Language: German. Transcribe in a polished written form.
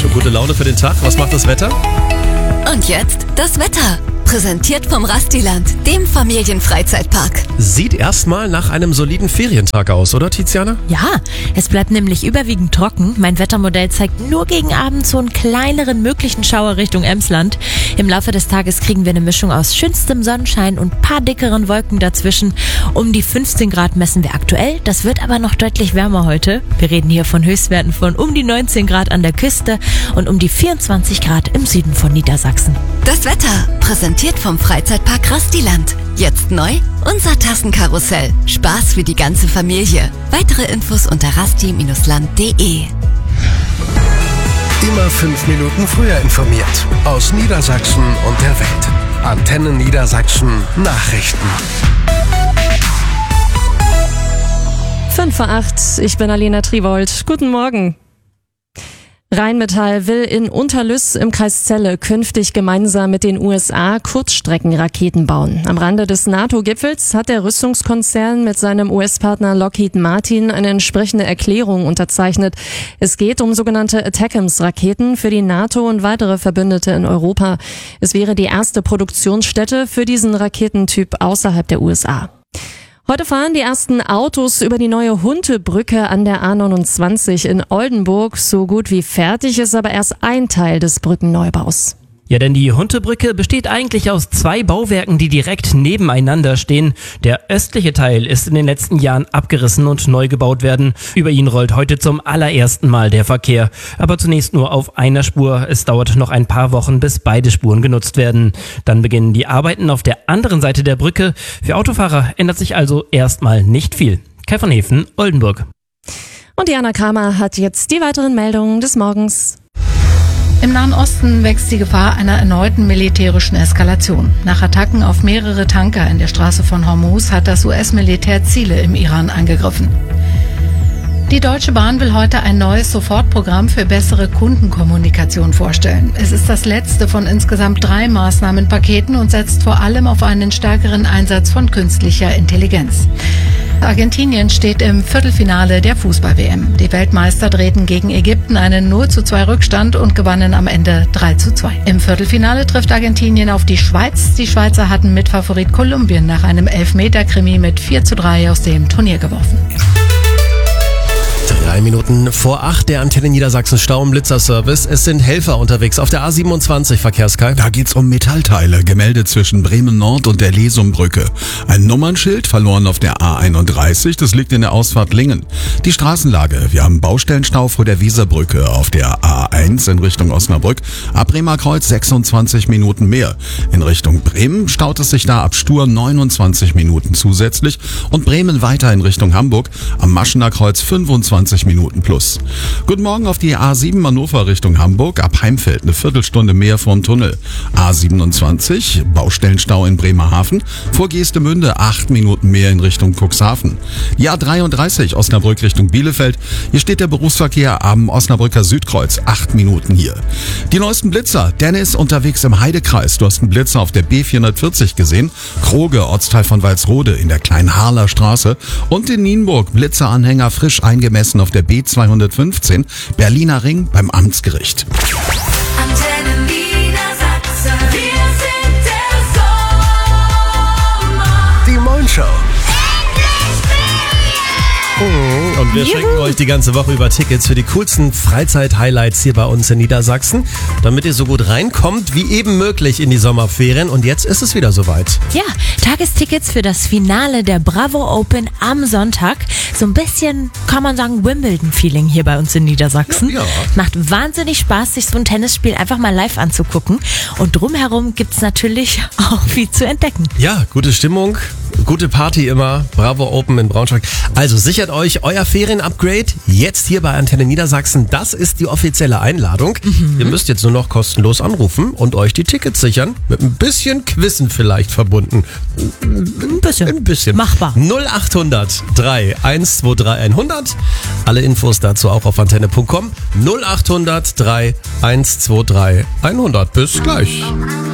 gute Laune für den Tag. Was macht das Wetter? Und jetzt das Wetter. Präsentiert vom Rastiland, dem Familienfreizeitpark. Sieht erstmal nach einem soliden Ferientag aus, oder Tiziana? Ja, es bleibt nämlich überwiegend trocken. Mein Wettermodell zeigt nur gegen Abend so einen kleineren möglichen Schauer Richtung Emsland. Im Laufe des Tages kriegen wir eine Mischung aus schönstem Sonnenschein und paar dickeren Wolken dazwischen. Um die 15 Grad messen wir aktuell. Das wird aber noch deutlich wärmer heute. Wir reden hier von Höchstwerten von um die 19 Grad an der Küste und um die 24 Grad im Süden von Niedersachsen. Das Wetter, präsentiert vom Freizeitpark Rastiland. Jetzt neu, unser Tassenkarussell. Spaß für die ganze Familie. Weitere Infos unter rasti-land.de. Immer 5 Minuten früher informiert. Aus Niedersachsen und der Welt. Antenne Niedersachsen Nachrichten. 5:08 ich bin Alena Triwold. Guten Morgen. Rheinmetall will in Unterlüss im Kreis Celle künftig gemeinsam mit den USA Kurzstreckenraketen bauen. Am Rande des NATO-Gipfels hat der Rüstungskonzern mit seinem US-Partner Lockheed Martin eine entsprechende Erklärung unterzeichnet. Es geht um sogenannte ATACMS-Raketen für die NATO und weitere Verbündete in Europa. Es wäre die erste Produktionsstätte für diesen Raketentyp außerhalb der USA. Heute fahren die ersten Autos über die neue Huntebrücke an der A29 in Oldenburg. So gut wie fertig ist aber erst ein Teil des Brückenneubaus. Ja, denn die Huntebrücke besteht eigentlich aus 2 Bauwerken, die direkt nebeneinander stehen. Der östliche Teil ist in den letzten Jahren abgerissen und neu gebaut werden. Über ihn rollt heute zum allerersten Mal der Verkehr. Aber zunächst nur auf einer Spur. Es dauert noch ein paar Wochen, bis beide Spuren genutzt werden. Dann beginnen die Arbeiten auf der anderen Seite der Brücke. Für Autofahrer ändert sich also erstmal nicht viel. Kai von Hefen, Oldenburg. Und Diana Kramer hat jetzt die weiteren Meldungen des Morgens. Im Nahen Osten wächst die Gefahr einer erneuten militärischen Eskalation. Nach Attacken auf mehrere Tanker in der Straße von Hormuz hat das US-Militär Ziele im Iran angegriffen. Die Deutsche Bahn will heute ein neues Sofortprogramm für bessere Kundenkommunikation vorstellen. Es ist das letzte von insgesamt 3 Maßnahmenpaketen und setzt vor allem auf einen stärkeren Einsatz von künstlicher Intelligenz. Argentinien steht im Viertelfinale der Fußball-WM. Die Weltmeister drehten gegen Ägypten einen 0:2 Rückstand und gewannen am Ende 3:2. Im Viertelfinale trifft Argentinien auf die Schweiz. Die Schweizer hatten Mitfavorit Kolumbien nach einem Elfmeter-Krimi mit 4:3 aus dem Turnier geworfen. 3 Minuten vor 8 der Antenne Niedersachsen Stau- und Blitzerservice. Es sind Helfer unterwegs auf der A27, Verkehrskei. Da geht's um Metallteile, gemeldet zwischen Bremen Nord und der Lesumbrücke. Ein Nummernschild verloren auf der A31, das liegt in der Ausfahrt Lingen. Die Straßenlage, wir haben Baustellenstau vor der Wieserbrücke auf der A1 in Richtung Osnabrück. Ab Bremer Kreuz 26 Minuten mehr. In Richtung Bremen staut es sich da ab Stur 29 Minuten zusätzlich und Bremen weiter in Richtung Hamburg. Am Maschener Kreuz 25 Minuten plus. Guten Morgen auf die A7 Hannover Richtung Hamburg, ab Heimfeld eine Viertelstunde mehr vorm Tunnel. A27, Baustellenstau in Bremerhaven, vor Geestemünde 8 Minuten mehr in Richtung Cuxhaven. Die A33 Osnabrück Richtung Bielefeld, hier steht der Berufsverkehr am Osnabrücker Südkreuz, 8 Minuten hier. Die neuesten Blitzer, Dennis unterwegs im Heidekreis, du hast einen Blitzer auf der B440 gesehen, Kroge, Ortsteil von Walsrode in der Kleinharler Straße und in Nienburg, Blitzeranhänger frisch eingemessen auf der B215, Berliner Ring beim Amtsgericht. Antenne Niedersachsen, wir sind der Sommer. Die Moin-Show. Und wir schenken euch die ganze Woche über Tickets für die coolsten Freizeit-Highlights hier bei uns in Niedersachsen, damit ihr so gut reinkommt wie eben möglich in die Sommerferien. Und jetzt ist es wieder soweit. Ja, Tagestickets für das Finale der Bravo Open am Sonntag. So ein bisschen, kann man sagen, Wimbledon-Feeling hier bei uns in Niedersachsen. Ja. Macht wahnsinnig Spaß, sich so ein Tennisspiel einfach mal live anzugucken. Und drumherum gibt's natürlich auch viel zu entdecken. Ja, gute Stimmung, gute Party immer. Bravo Open in Braunschweig. Also sichert euch euer Ferien-Upgrade jetzt hier bei Antenne Niedersachsen. Das ist die offizielle Einladung. Ihr müsst jetzt nur noch kostenlos anrufen und euch die Tickets sichern. Mit ein bisschen Quizzen vielleicht verbunden. Ein bisschen. Machbar. 0800 3123 100. Alle Infos dazu auch auf antenne.com. 0800 3123 100. Bis gleich.